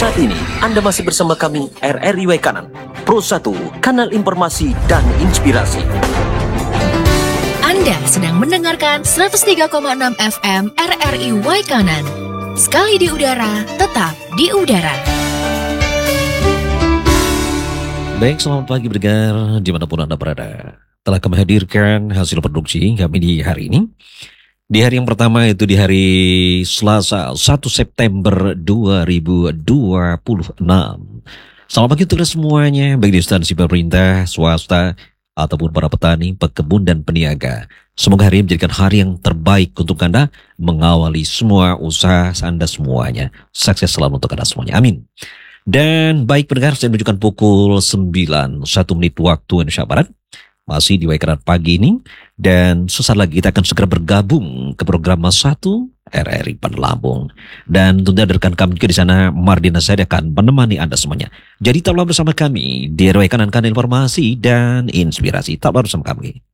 Saat ini Anda masih bersama kami RRI Waikanan, Pro 1, kanal informasi dan inspirasi. Anda sedang mendengarkan 103,6 FM RRI Waikanan. Sekali di udara, tetap di udara. Baik, selamat pagi pendengar dimanapun Anda berada. Telah kami hadirkan hasil produksi kami di hari ini. Di hari yang pertama itu di hari Selasa 1 September 2026. Selamat pagi untuk semuanya, baik di instansi pemerintah, swasta, ataupun para petani, pekebun, dan peniaga. Semoga hari ini menjadikan hari yang terbaik untuk Anda mengawali semua usaha Anda semuanya. Sukses selalu untuk Anda semuanya. Amin. Dan baik pendengar, saya menunjukkan pukul 9, 1 menit waktu Indonesia Barat. Masih di Waikanan pagi ini. Dan sesaat lagi kita akan segera bergabung ke program 1 RRI Panlambung. Dan tentunya rekan kami juga di sana, Mardina, saya akan menemani Anda semuanya. Jadi tetaplah bersama kami di Waikanan, informasi dan inspirasi. Tetaplah bersama kami.